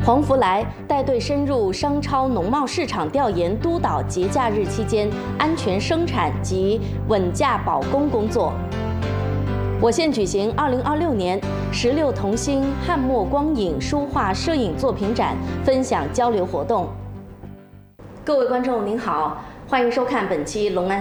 黄福来带队深入商超农贸市场调研，督导节假日期间安全生产及稳价保供工作。我县举行2026年16童星汉墨光影书画摄影作品展分享交流活动。各位观众您好，欢迎收看本期隆安